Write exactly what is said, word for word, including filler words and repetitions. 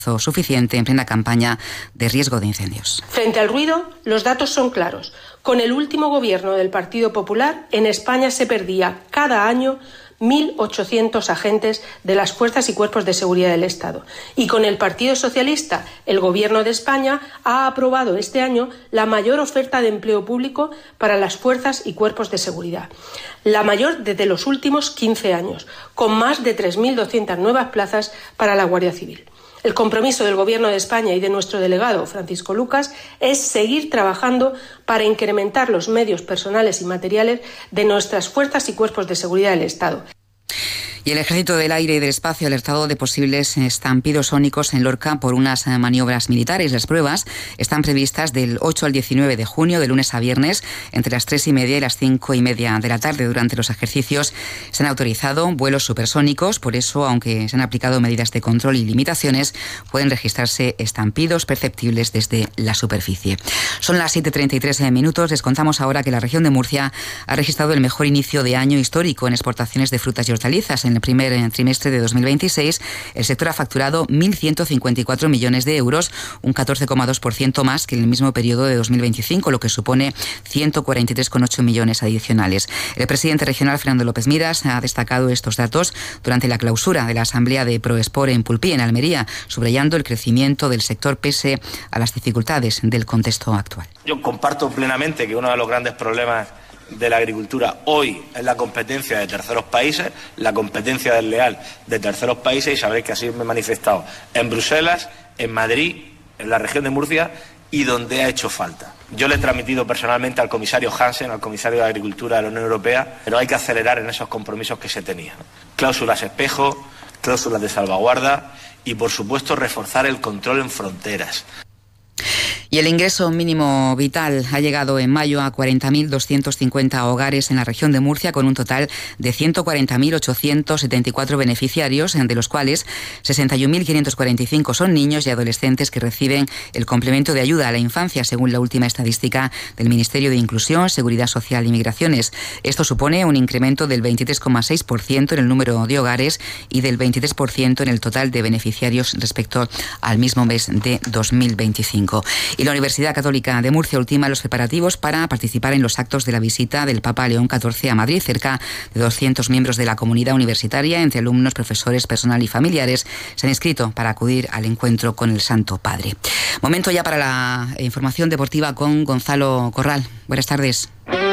suficiente en plena campaña de riesgo de incendios. Frente al ruido, los datos son claros. Con el último gobierno del Partido Popular, en España se perdía cada año mil ochocientos agentes de las fuerzas y cuerpos de seguridad del Estado. Y con el Partido Socialista, el Gobierno de España ha aprobado este año la mayor oferta de empleo público para las fuerzas y cuerpos de seguridad. La mayor desde los últimos quince años, con más de tres mil doscientas nuevas plazas para la Guardia Civil. El compromiso del Gobierno de España y de nuestro delegado, Francisco Lucas, es seguir trabajando para incrementar los medios personales y materiales de nuestras fuerzas y cuerpos de seguridad del Estado. Y el Ejército del Aire y del Espacio ha alertado de posibles estampidos sónicos en Lorca por unas maniobras militares. Las pruebas están previstas del ocho al diecinueve de junio, de lunes a viernes, entre las tres y media y las cinco y media de la tarde. Durante los ejercicios se han autorizado vuelos supersónicos, por eso, aunque se han aplicado medidas de control y limitaciones, pueden registrarse estampidos perceptibles desde la superficie. Son las siete y treinta y tres minutos. Les contamos ahora que la región de Murcia ha registrado el mejor inicio de año histórico en exportaciones de frutas y hortalizas. En el primer trimestre de dos mil veintiséis, el sector ha facturado mil ciento cincuenta y cuatro millones de euros, un catorce coma dos por ciento más que en el mismo periodo de dos mil veinticinco, lo que supone ciento cuarenta y tres coma ocho millones adicionales. El presidente regional, Fernando López Miras, ha destacado estos datos durante la clausura de la asamblea de Proespor en Pulpí, en Almería, subrayando el crecimiento del sector pese a las dificultades del contexto actual. Yo comparto plenamente que uno de los grandes problemas de la agricultura hoy es la competencia de terceros países, la competencia desleal de terceros países, y sabréis que así me he manifestado en Bruselas, en Madrid, en la región de Murcia y donde ha hecho falta. Yo le he transmitido personalmente al comisario Hansen, al comisario de Agricultura de la Unión Europea, pero hay que acelerar en esos compromisos que se tenían. Cláusulas espejo, cláusulas de salvaguarda y, por supuesto, reforzar el control en fronteras. Y el ingreso mínimo vital ha llegado en mayo a cuarenta mil doscientos cincuenta hogares en la región de Murcia, con un total de ciento cuarenta mil ochocientos setenta y cuatro beneficiarios, de los cuales sesenta y un mil quinientos cuarenta y cinco son niños y adolescentes que reciben el complemento de ayuda a la infancia, según la última estadística del Ministerio de Inclusión, Seguridad Social y Migraciones. Esto supone un incremento del veintitrés coma seis por ciento en el número de hogares y del veintitrés por ciento en el total de beneficiarios respecto al mismo mes de dos mil veinticinco. Y la Universidad Católica de Murcia ultima los preparativos para participar en los actos de la visita del Papa León catorce a Madrid. Cerca de doscientos miembros de la comunidad universitaria, entre alumnos, profesores, personal y familiares, se han inscrito para acudir al encuentro con el Santo Padre. Momento ya para la información deportiva con Gonzalo Corral. Buenas tardes.